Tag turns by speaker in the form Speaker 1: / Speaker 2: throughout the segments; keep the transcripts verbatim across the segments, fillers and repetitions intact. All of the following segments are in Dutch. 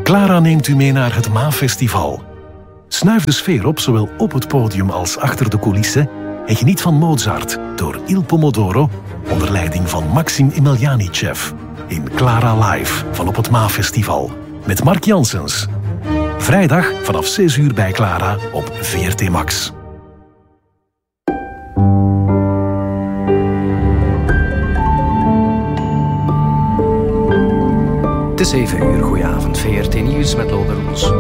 Speaker 1: Clara neemt u mee naar het Maafestival. Snuif de sfeer op, zowel op het podium als achter de coulissen, en geniet van Mozart door Il Pomodoro onder leiding van Maxim Emelianichev in Clara Live van op het Maafestival met Mark Janssens. Vrijdag vanaf zes uur bij Clara op V R T Max.
Speaker 2: Het is zeven uur, goedenavond. V R T Nieuws met Lode Roels.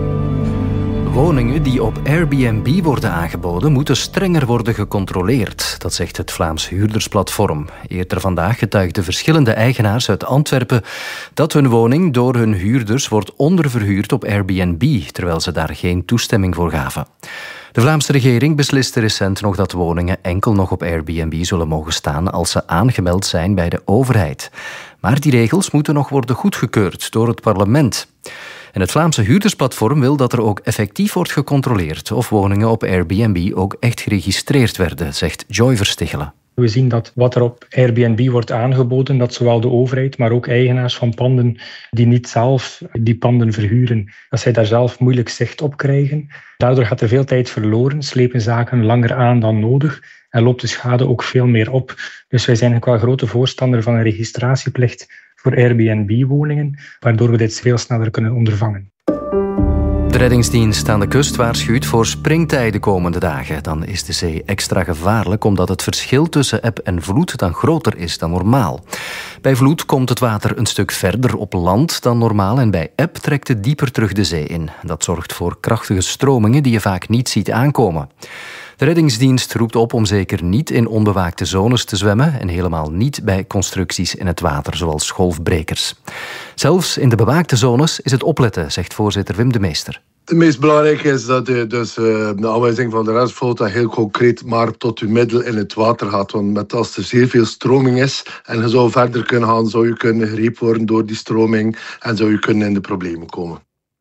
Speaker 2: Woningen die op Airbnb worden aangeboden moeten strenger worden gecontroleerd. Dat zegt het Vlaams huurdersplatform. Eerder vandaag getuigden verschillende eigenaars uit Antwerpen dat hun woning door hun huurders wordt onderverhuurd op Airbnb, terwijl ze daar geen toestemming voor gaven. De Vlaamse regering besliste recent nog dat woningen enkel nog op Airbnb zullen mogen staan als ze aangemeld zijn bij de overheid. Maar die regels moeten nog worden goedgekeurd door het parlement. En het Vlaamse huurdersplatform wil dat er ook effectief wordt gecontroleerd of woningen op Airbnb ook echt geregistreerd werden, zegt Joy Verstichelen.
Speaker 3: We zien dat wat er op Airbnb wordt aangeboden, dat zowel de overheid, maar ook eigenaars van panden die niet zelf die panden verhuren, dat zij daar zelf moeilijk zicht op krijgen. Daardoor gaat er veel tijd verloren, slepen zaken langer aan dan nodig en loopt de schade ook veel meer op. Dus wij zijn ook wel grote voorstander van een registratieplicht voor Airbnb-woningen, waardoor we dit veel sneller kunnen ondervangen.
Speaker 2: De reddingsdienst aan de kust waarschuwt voor springtij de komende dagen. Dan is de zee extra gevaarlijk omdat het verschil tussen eb en vloed dan groter is dan normaal. Bij vloed komt het water een stuk verder op land dan normaal en bij eb trekt het dieper terug de zee in. Dat zorgt voor krachtige stromingen die je vaak niet ziet aankomen. De reddingsdienst roept op om zeker niet in onbewaakte zones te zwemmen en helemaal niet bij constructies in het water, zoals golfbrekers. Zelfs in de bewaakte zones is het opletten, zegt voorzitter Wim de Meester.
Speaker 4: Het meest belangrijke is dat je dus uh, de aanwijzing van de reddingsvloot heel concreet maar tot je middel in het water gaat. Want met, als er zeer veel stroming is en je zou verder kunnen gaan, zou je kunnen gegrepen worden door die stroming en zou je kunnen in de problemen komen.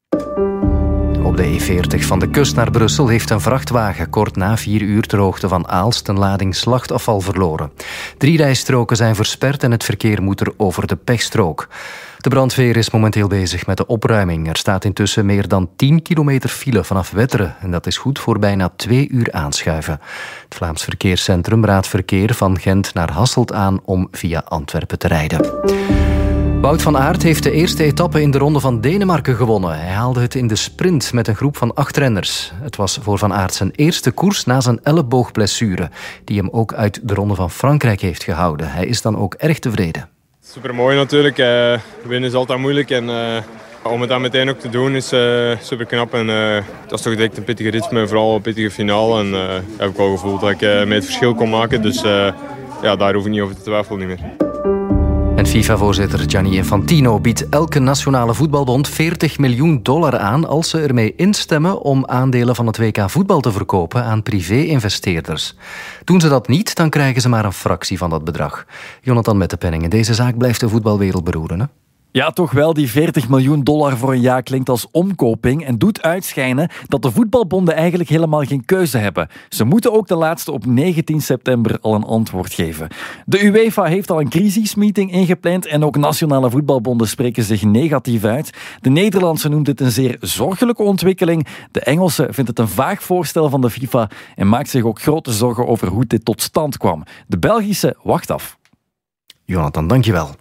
Speaker 2: Op de E veertig van de kust naar Brussel heeft een vrachtwagen kort na vier uur ter hoogte van Aalst een lading slachtafval verloren. Drie rijstroken zijn versperd en het verkeer moet er over de pechstrook. De brandweer is momenteel bezig met de opruiming. Er staat intussen meer dan tien kilometer file vanaf Wetteren en dat is goed voor bijna twee uur aanschuiven. Het Vlaams Verkeerscentrum raadt verkeer van Gent naar Hasselt aan om via Antwerpen te rijden. Wout van Aert heeft de eerste etappe in de Ronde van Denemarken gewonnen. Hij haalde het in de sprint met een groep van acht renners. Het was voor Van Aert zijn eerste koers na zijn elleboogblessure, die hem ook uit de Ronde van Frankrijk heeft gehouden. Hij is dan ook erg tevreden.
Speaker 5: Supermooi natuurlijk. Uh, winnen is altijd moeilijk en uh, om het dan meteen ook te doen is uh, super knap. En uh, dat is toch direct een pittige ritme, vooral een pittige finale. En uh, heb ik wel gevoeld dat ik uh, mee het verschil kon maken. Dus uh, ja, daar hoef ik niet over te twijfelen niet meer.
Speaker 2: En FIFA-voorzitter Gianni Infantino biedt elke nationale voetbalbond veertig miljoen dollar aan als ze ermee instemmen om aandelen van het W K voetbal te verkopen aan privé-investeerders. Doen ze dat niet, dan krijgen ze maar een fractie van dat bedrag. Jonathan Mettepenningen, deze zaak blijft de voetbalwereld beroeren, hè?
Speaker 6: Ja, toch wel. Die veertig miljoen dollar voor een jaar klinkt als omkoping en doet uitschijnen dat de voetbalbonden eigenlijk helemaal geen keuze hebben. Ze moeten ook de laatste op negentien september al een antwoord geven. De UEFA heeft al een crisismeeting ingepland en ook nationale voetbalbonden spreken zich negatief uit. De Nederlandse noemt het een zeer zorgelijke ontwikkeling. De Engelse vindt het een vaag voorstel van de FIFA en maakt zich ook grote zorgen over hoe dit tot stand kwam. De Belgische wacht af.
Speaker 2: Jonathan, dankjewel.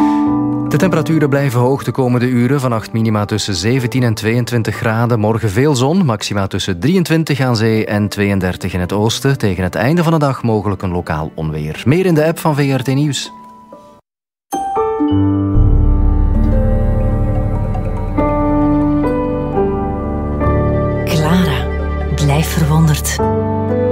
Speaker 2: De temperaturen blijven hoog de komende uren. Vannacht minima tussen zeventien en tweeëntwintig graden. Morgen veel zon, maxima tussen drieëntwintig aan zee en tweeëndertig in het oosten. Tegen het einde van de dag mogelijk een lokaal onweer. Meer in de app van V R T Nieuws.
Speaker 7: Clara, blijf verwonderd.